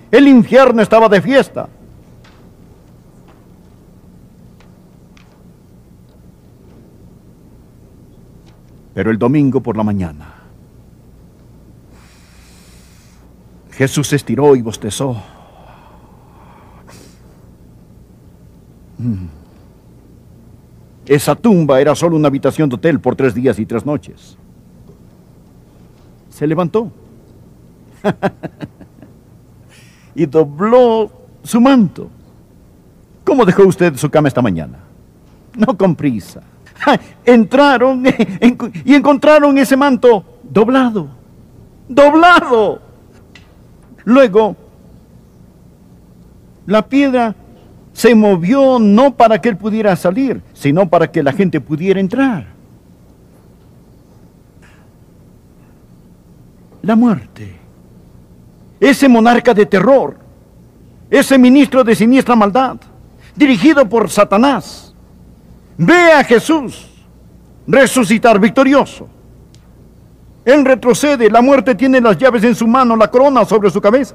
El infierno estaba de fiesta. Pero el domingo por la mañana, Jesús se estiró y bostezó. Esa tumba era solo una habitación de hotel por 3 días y 3 noches. Se levantó y dobló su manto. ¿Cómo dejó usted su cama esta mañana? No con prisa. Entraron y encontraron ese manto doblado. ¡Doblado! Luego, la piedra se movió no para que él pudiera salir, sino para que la gente pudiera entrar. La muerte, ese monarca de terror, ese ministro de siniestra maldad, dirigido por Satanás, ve a Jesús resucitar victorioso. Él retrocede, la muerte tiene las llaves en su mano, la corona sobre su cabeza.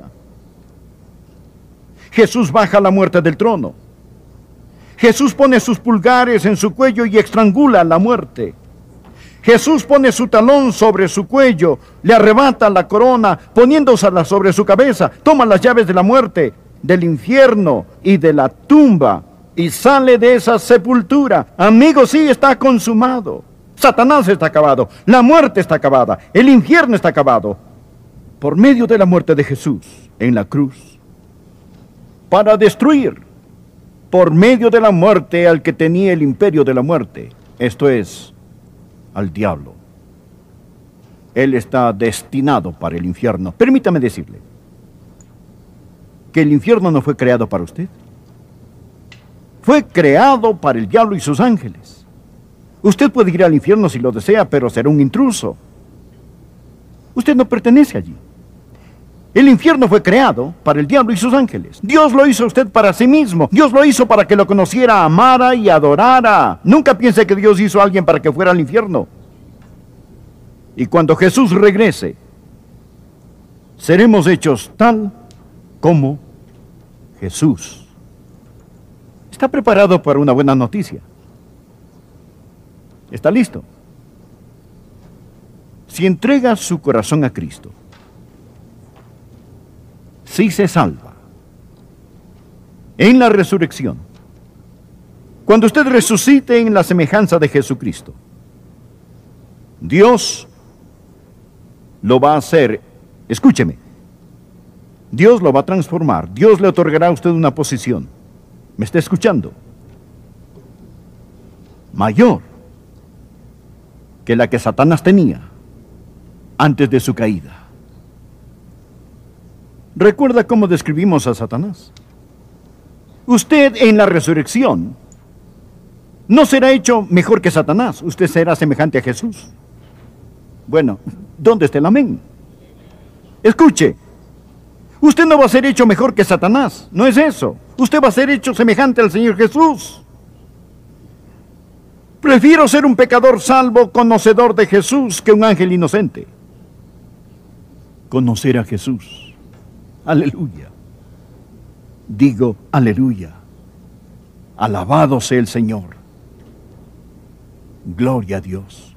Jesús baja a la muerte del trono. Jesús pone sus pulgares en su cuello y estrangula a la muerte. Jesús pone su talón sobre su cuello, le arrebata la corona, poniéndosela sobre su cabeza, toma las llaves de la muerte, del infierno y de la tumba, y sale de esa sepultura. Amigos, sí, está consumado. Satanás está acabado, la muerte está acabada, el infierno está acabado, por medio de la muerte de Jesús en la cruz, para destruir, por medio de la muerte, al que tenía el imperio de la muerte, esto es, al diablo. Él está destinado para el infierno. Permítame decirle que el infierno no fue creado para usted. Fue creado para el diablo y sus ángeles. Usted puede ir al infierno si lo desea, pero será un intruso. Usted no pertenece allí. El infierno fue creado para el diablo y sus ángeles. Dios lo hizo a usted para sí mismo. Dios lo hizo para que lo conociera, amara y adorara. Nunca piense que Dios hizo a alguien para que fuera al infierno. Y cuando Jesús regrese, seremos hechos tal como Jesús. ¿Está preparado para una buena noticia? ¿Está listo? Si entrega su corazón a Cristo, si se salva en la resurrección, cuando usted resucite en la semejanza de Jesucristo, Dios lo va a hacer, escúcheme, Dios lo va a transformar, Dios le otorgará a usted una posición, ¿me está escuchando? Mayor que la que Satanás tenía antes de su caída. ¿Recuerda cómo describimos a Satanás? Usted en la resurrección no será hecho mejor que Satanás, usted será semejante a Jesús. Bueno, ¿dónde está el amén? Escuche, usted no va a ser hecho mejor que Satanás, no es eso. Usted va a ser hecho semejante al Señor Jesús. Prefiero ser un pecador salvo, conocedor de Jesús, que un ángel inocente. Conocer a Jesús. Aleluya. Digo, aleluya. Alabado sea el Señor. Gloria a Dios.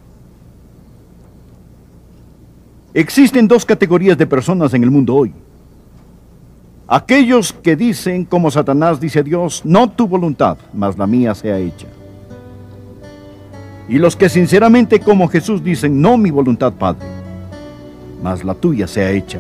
Existen 2 categorías de personas en el mundo hoy. Aquellos que dicen, como Satanás dice a Dios, no tu voluntad, mas la mía sea hecha. Y los que sinceramente como Jesús dicen, no mi voluntad, Padre, mas la tuya sea hecha.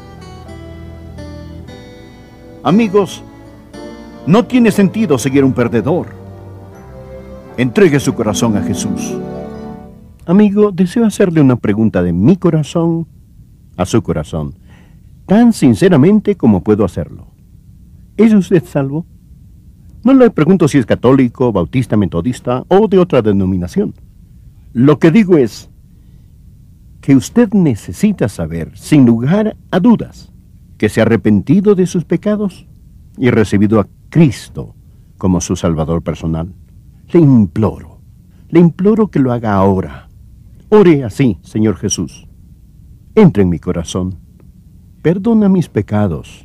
Amigos, no tiene sentido seguir a un perdedor. Entregue su corazón a Jesús. Amigo, deseo hacerle una pregunta de mi corazón a su corazón, tan sinceramente como puedo hacerlo. ¿Es usted salvo? No le pregunto si es católico, bautista, metodista o de otra denominación. Lo que digo es que usted necesita saber, sin lugar a dudas, que se ha arrepentido de sus pecados y recibido a Cristo como su Salvador personal. Le imploro que lo haga ahora. Ore así, Señor Jesús. Entra en mi corazón. Perdona mis pecados.